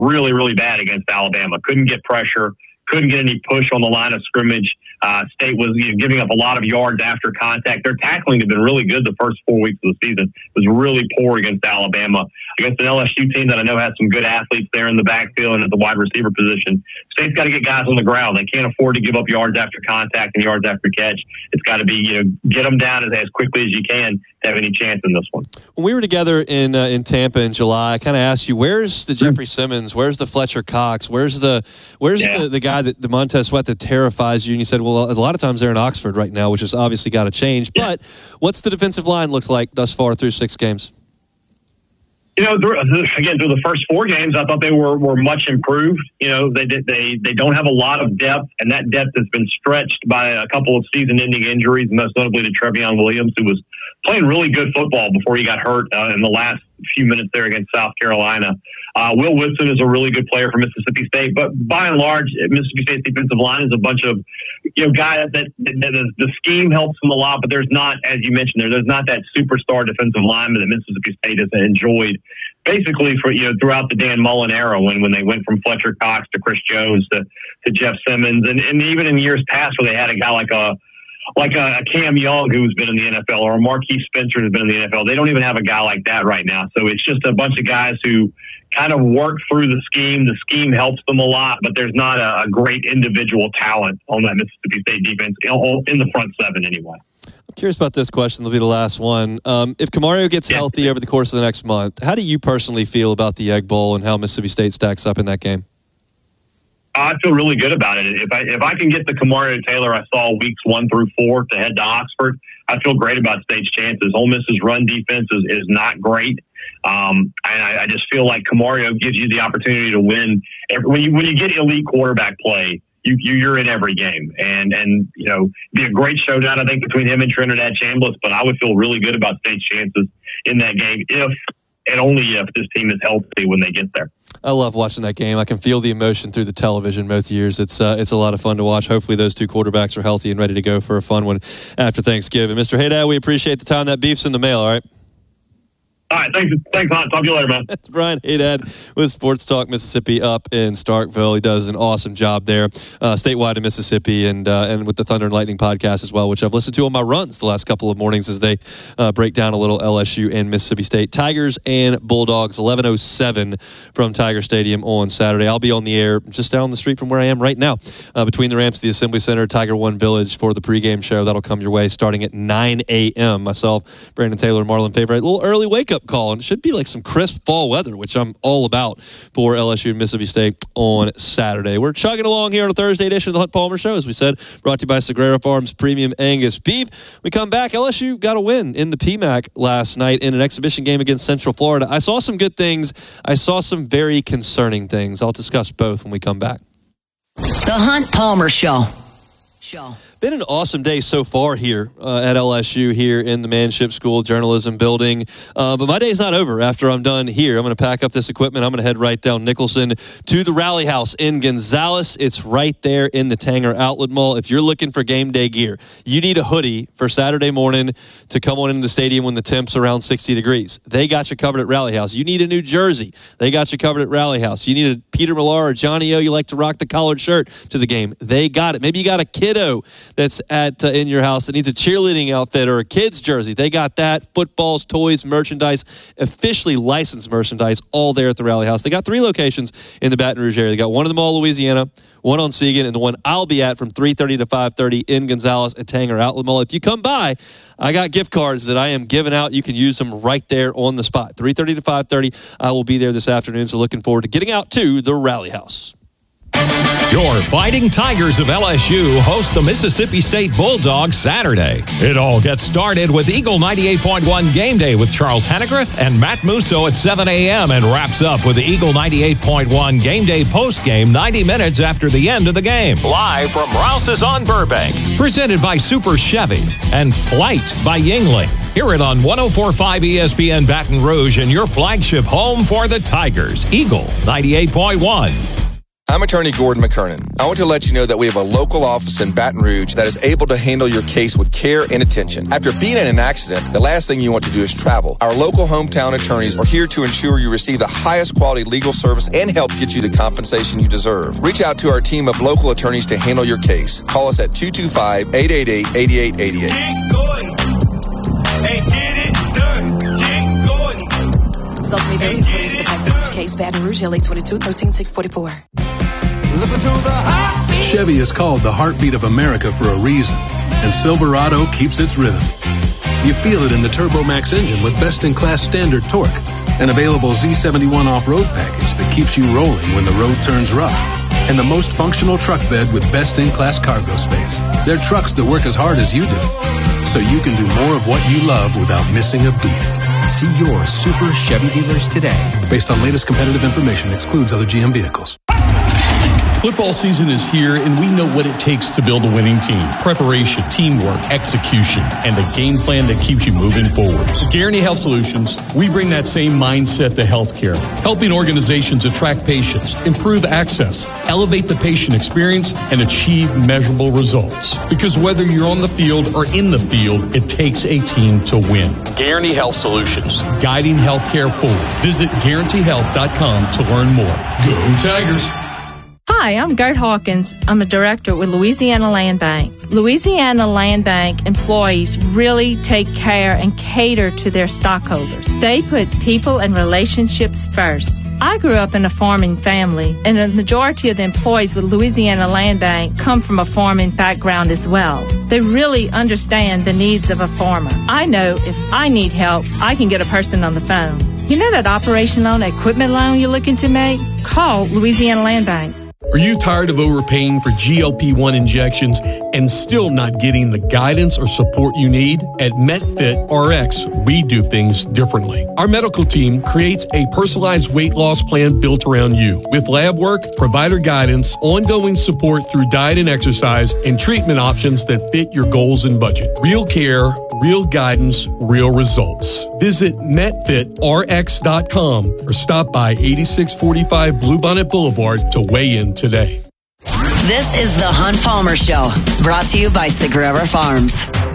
really, really bad against Alabama. Couldn't get pressure, couldn't get any push on the line of scrimmage. State was giving up a lot of yards after contact. Their tackling had been really good the first 4 weeks of the season. It was really poor against Alabama. Against an LSU team that I know has some good athletes there in the backfield and at the wide receiver position. State's got to get guys on the ground. They can't afford to give up yards after contact and yards after catch. It's got to be, get them down as quickly as you can to have any chance in this one. When we were together in Tampa in July, I kind of asked you, where's the Jeffrey Simmons? Where's the Fletcher Cox? Where's the guy that the Montez Sweat that terrifies you? And you said, well, a lot of times they're in Oxford right now, which has obviously got to change. Yeah. But what's the defensive line look like thus far through 6 games? Through the first 4 games, I thought they were much improved. They don't have a lot of depth, and that depth has been stretched by a couple of season-ending injuries, most notably to Trevion Williams, who was playing really good football before he got hurt in the last few minutes there against South Carolina. Will Woodson is a really good player for Mississippi State, but by and large, Mississippi State's defensive line is a bunch of guys that the scheme helps them a lot, but there's not, as you mentioned, there's not that superstar defensive lineman that Mississippi State has enjoyed basically for throughout the Dan Mullen era when they went from Fletcher Cox to Chris Jones to Jeff Simmons, and even in years past where they had a guy like a Cam Young who's been in the NFL or a Marquise Spencer who's been in the NFL. They don't even have a guy like that right now. So it's just a bunch of guys who kind of work through the scheme. The scheme helps them a lot, but there's not a great individual talent on that Mississippi State defense in the front 7 anyway. I'm curious about this question. It'll be the last one. If Camario gets healthy over the course of the next month, how do you personally feel about the Egg Bowl and how Mississippi State stacks up in that game? I feel really good about it. If I can get the Kamario Taylor I saw weeks 1 through 4 to head to Oxford, I feel great about State's chances. Ole Miss's run defense is not great. And I just feel like Kamario gives you the opportunity to win. When you get elite quarterback play, you're in every game. And be a great showdown, I think, between him and Trinidad Chambliss, but I would feel really good about State's chances in that game if and only if this team is healthy when they get there. I love watching that game. I can feel the emotion through the television both years. It's a lot of fun to watch. Hopefully those 2 quarterbacks are healthy and ready to go for a fun one after Thanksgiving. Mr. Haydad, we appreciate the time. That beef's in the mail, all right? All right, thanks, Hunt. Talk to you later, man. That's Brian Haydad with Sports Talk Mississippi up in Starkville. He does an awesome job there, statewide in Mississippi, and with the Thunder and Lightning podcast as well, which I've listened to on my runs the last couple of mornings as they break down a little LSU and Mississippi State. Tigers and Bulldogs, 11:07 from Tiger Stadium on Saturday. I'll be on the air just down the street from where I am right now, between the ramps of the Assembly Center, Tiger One Village for the pregame show. That'll come your way starting at 9 a.m. Myself, Brandon Taylor, Marlon Favorite. A little early wake-up call, and it should be like some crisp fall weather, which I'm all about for LSU and Mississippi State on Saturday. We're chugging along here on a Thursday edition of the Hunt Palmer Show, as we said, brought to you by Sagrera Farms Premium Angus Beef. We come back. LSU got a win in the PMAC last night in an exhibition game against Central Florida. I saw some good things. I saw some very concerning things. I'll discuss both when we come back. The Hunt Palmer Show. Been an awesome day so far here at LSU, here in the Manship School Journalism Building. But my day's not over after I'm done here. I'm going to pack up this equipment. I'm going to head right down Nicholson to the Rally House in Gonzales. It's right there in the Tanger Outlet Mall. If you're looking for game day gear, you need a hoodie for Saturday morning to come on into the stadium when the temp's around 60 degrees. They got you covered at Rally House. You need a new jersey. They got you covered at Rally House. You need a Peter Millar or Johnny O. You like to rock the collared shirt to the game. They got it. Maybe you got a kiddo that's at in your house that needs a cheerleading outfit or a kid's jersey. They got that. Footballs, toys, merchandise, officially licensed merchandise, all there at the Rally House. They got 3 locations in the Baton Rouge area. They got one in the Mall, Louisiana, one on Segan, and the one I'll be at from 3:30 to 5:30 in Gonzales at Tanger Outlet Mall. If you come by, I got gift cards that I am giving out. You can use them right there on the spot. 3:30 to 5:30. I will be there this afternoon, so looking forward to getting out to the Rally House. Your Fighting Tigers of LSU host the Mississippi State Bulldogs Saturday. It all gets started with Eagle 98.1 Game Day with Charles Hannegriff and Matt Musso at 7 a.m. and wraps up with the Eagle 98.1 Game Day postgame 90 minutes after the end of the game. Live from Rouse's on Burbank. Presented by Super Chevy and Flight by Yingling. Hear it on 104.5 ESPN Baton Rouge and your flagship home for the Tigers. Eagle 98.1. I'm attorney Gordon McKernan. I want to let you know that we have a local office in Baton Rouge that is able to handle your case with care and attention. After being in an accident, the last thing you want to do is travel. Our local hometown attorneys are here to ensure you receive the highest quality legal service and help get you the compensation you deserve. Reach out to our team of local attorneys to handle your case. Call us at 225-888-8888. Get going and get it done. Get going. Results may vary according to the percentage case. Baton Rouge, LA 22, 13644. Listen to the heartbeat. Chevy is called the heartbeat of America for a reason, and Silverado keeps its rhythm. You feel it in the TurboMax engine with best-in-class standard torque, an available Z71 off-road package that keeps you rolling when the road turns rough, and the most functional truck bed with best-in-class cargo space. They're trucks that work as hard as you do, so you can do more of what you love without missing a beat. See your Super Chevy dealers today. Based on latest competitive information, excludes other GM vehicles. Football season is here, and we know what it takes to build a winning team. Preparation, teamwork, execution, and a game plan that keeps you moving forward. At Guaranty Health Solutions, we bring that same mindset to healthcare, helping organizations attract patients, improve access, elevate the patient experience, and achieve measurable results. Because whether you're on the field or in the field, it takes a team to win. Guaranty Health Solutions, guiding healthcare forward. Visit GuaranteeHealth.com to learn more. Go Tigers! Hi, I'm Gert Hawkins. I'm a director with Louisiana Land Bank. Louisiana Land Bank employees really take care and cater to their stockholders. They put people and relationships first. I grew up in a farming family, and the majority of the employees with Louisiana Land Bank come from a farming background as well. They really understand the needs of a farmer. I know if I need help, I can get a person on the phone. You know that operation loan, equipment loan you're looking to make? Call Louisiana Land Bank. Are you tired of overpaying for GLP-1 injections and still not getting the guidance or support you need? At MetFit RX, we do things differently. Our medical team creates a personalized weight loss plan built around you with lab work, provider guidance, ongoing support through diet and exercise, and treatment options that fit your goals and budget. Real care, real guidance, real results. Visit MetFitRx.com or stop by 8645 Bluebonnet Boulevard to weigh in today. This is the Hunt Palmer Show, brought to you by Sagrera Farms.